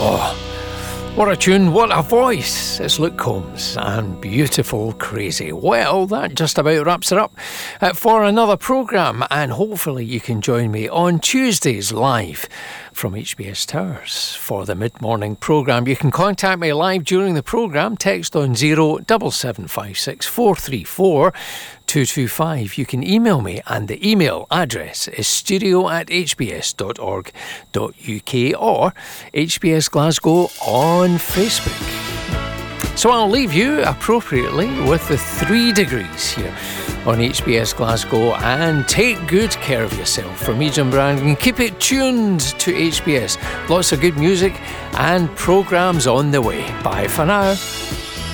Oh, what a tune, what a voice. It's Luke Combs and Beautiful Crazy. Well, that just about wraps it up for another programme, and hopefully you can join me on Tuesdays live from HBS Towers for the mid-morning programme. You can contact me live during the programme. Text on 07756 434 225. You can email me, and the email address is studio@hbs.org.uk or HBS Glasgow on Facebook. So I'll leave you appropriately with the 3 degrees here on HBS Glasgow, and take good care of yourself. From me, Jim Brandon, keep it tuned to HBS. Lots of good music and programmes on the way. Bye for now.